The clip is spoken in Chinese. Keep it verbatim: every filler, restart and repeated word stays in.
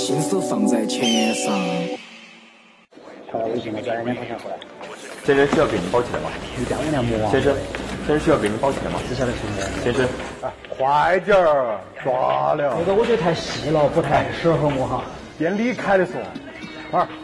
心思放在钱上。 查微信，我转两千块钱过来。 先生需要给您包起来吗？ 你干我娘馍啊！ 先生，先生需要给您包起来吗？ 只晓得什么？ 先生， 啊，快点儿，抓了。 这个我觉得太细了，不太适合我哈。 先离开的说，快。